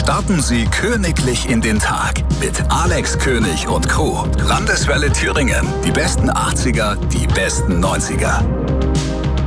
Starten Sie königlich in den Tag mit Alex König und Co. Landeswelle Thüringen. Die besten 80er, die besten 90er.